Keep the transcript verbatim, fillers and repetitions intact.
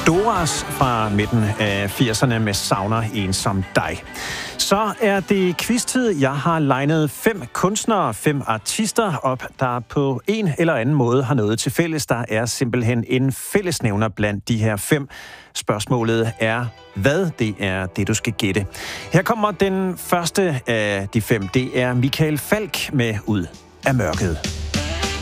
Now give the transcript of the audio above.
Doras fra midten af firserne med Savner en som dig. Så er det quiz-tid. Jeg har legnet fem kunstnere, fem artister op, der på en eller anden måde har noget til fælles. Der er simpelthen en fællesnævner blandt de her fem. Spørgsmålet er, hvad det er, det du skal gætte. Her kommer den første af de fem. Det er Michael Falch med Ud af mørket.